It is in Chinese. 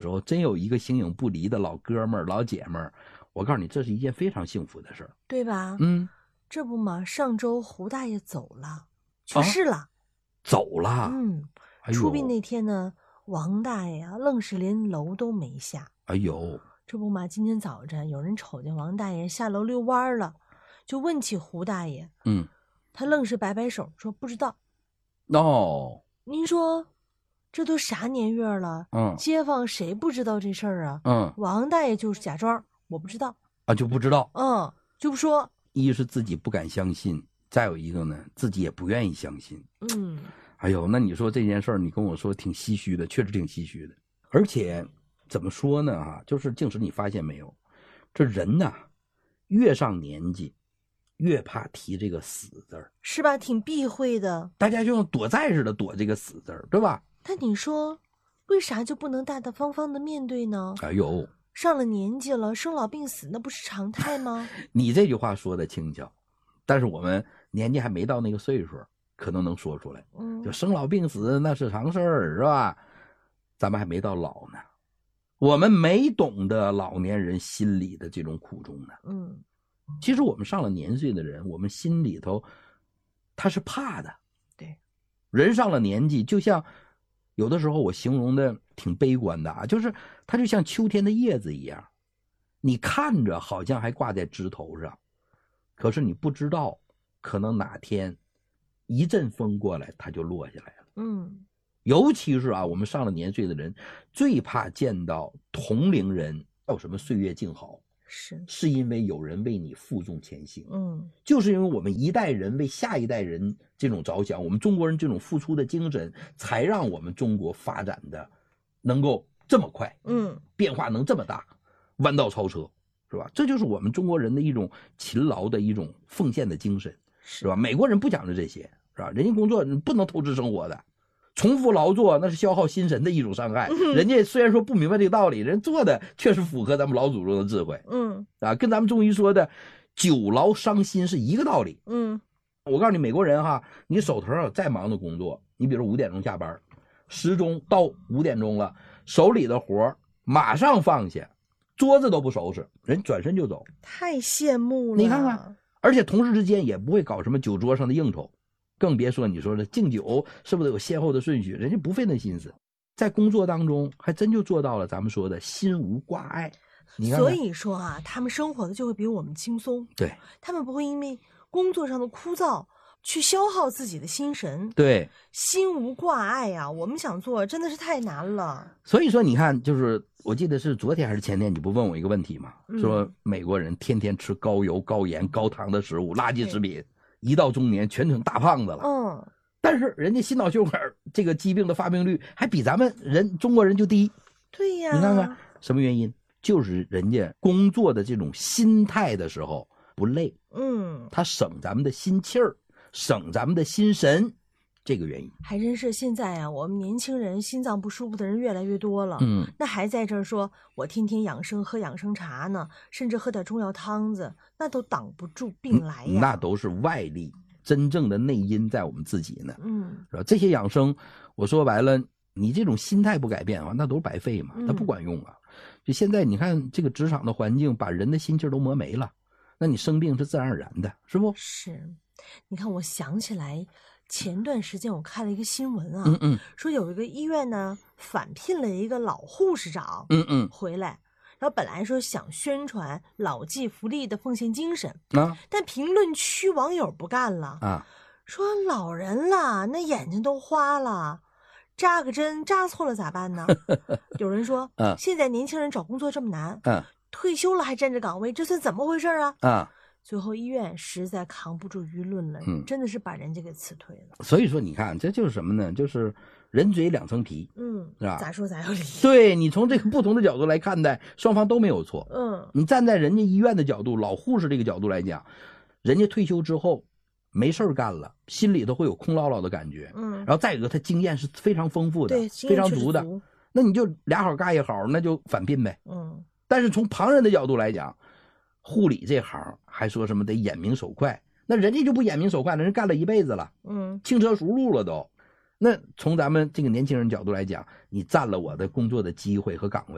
候真有一个形影不离的老哥们儿老姐们儿，我告诉你，这是一件非常幸福的事儿， 对吧？这不嘛，上周胡大爷走了，去世了。 走了。 出殡那天呢，王大爷啊，愣是连楼都没下。 哎呦， 这不嘛，今天早晨有人瞅见王大爷下楼遛弯了，就问起胡大爷。他愣是摆摆手说不知道。您说这都啥年月了？街坊谁不知道这事儿啊？王大爷就是假装我不知道啊，就不知道。 就不说。 一是自己不敢相信，再有一个呢，自己也不愿意相信。哎呦，那你说这件事儿，你跟我说挺唏嘘的，确实挺唏嘘的。而且怎么说呢？就是静时你发现没有，这人呐，越上年纪，越怕提这个死字儿， 是吧？挺避讳的， 大家就像躲债似的躲这个死字儿，对吧？ 但你说，为啥就不能大大方方的面对呢？ 哎呦， 上了年纪了，生老病死，那不是常态吗？ 你这句话说的轻巧，但是我们年纪还没到那个岁数，可能能说出来。就生老病死那是常事儿，是吧？咱们还没到老呢，我们没懂得老年人心里的这种苦衷呢。其实我们上了年岁的人，我们心里头他是怕的。 对， 人上了年纪，就像有的时候我形容的挺悲观的就是它就像秋天的叶子一样，你看着好像还挂在枝头上，可是你不知道，可能哪天一阵风过来，它就落下来了。尤其是我们上了年岁的人，最怕见到同龄人有什么岁月静好，是因为有人为你负重前行。就是因为我们一代人为下一代人这种着想，我们中国人这种付出的精神，才让我们中国发展的能够这么快，变化能这么大，弯道超车，是吧？这就是我们中国人的一种勤劳的一种奉献的精神，是吧？美国人不讲究这些，是吧？人家工作不能透支生活的，重复劳作那是消耗心神的一种伤害。人家虽然说不明白这个道理，人做的确实符合咱们老祖宗的智慧。跟咱们中医说的久劳伤心是一个道理。我告诉你，美国人你手头有再忙的工作，你比如5点钟下班，时钟到5点钟了，手里的活马上放下，桌子都不收拾，人转身就走。 太羡慕了， 你看看，而且同事之间也不会搞什么酒桌上的应酬，更别说你说的敬酒是不是有先后的顺序，人家不费那心思，在工作当中还真就做到了咱们说的心无挂碍。你看看， 所以说他们生活的就会比我们轻松。 对， 他们不会因为工作上的枯燥去消耗自己的心神。 对， 心无挂碍我们想做真的是太难了。 所以说你看，就是我记得是昨天还是前天，你不问我一个问题吗？说美国人天天吃高油高盐高糖的食物，垃圾食品，一到中年全成大胖子了。但是人家心脑血管这个疾病的发病率还比咱们中国人就低。 对呀， 你看看什么原因？就是人家工作的这种心态的时候不累，他省咱们的心气儿，省咱们的心神，这个原因。 还真是现在我们年轻人心脏不舒服的人越来越多了。那还在这儿说我天天养生喝养生茶呢，甚至喝点中药汤子，那都挡不住病来呀。 那都是外力，真正的内因在我们自己呢。是吧？这些养生，我说白了，你这种心态不改变那都是白费嘛，那不管用啊。就现在你看这个职场的环境，把人的心气儿都磨没了，那你生病是自然而然的，是不？ 是。你看，我想起来前段时间我看了一个新闻说有一个医院呢返聘了一个老护士长回来，然后本来说想宣传老骥伏枥的奉献精神但评论区网友不干了说老人了，那眼睛都花了，扎个针扎错了咋办呢？有人说现在年轻人找工作这么难退休了还占着岗位，这算怎么回事最后医院实在扛不住舆论了真的是把人家给辞退了。 所以说你看这就是什么呢？就是人嘴两层皮是吧？ 咋说咋有理。 对，你从这个不同的角度来看待，双方都没有错你站在人家医院的角度，老护士这个角度来讲，人家退休之后没事干了，心里头会有空落落的感觉然后再一个他经验是非常丰富的， 对， 非常足的，那你就俩好干一好，那就返聘呗但是从旁人的角度来讲，护理这行还说什么得眼明手快，那人家就不眼明手快了，人干了一辈子了轻车熟路了都。那从咱们这个年轻人角度来讲，你占了我的工作的机会和岗位，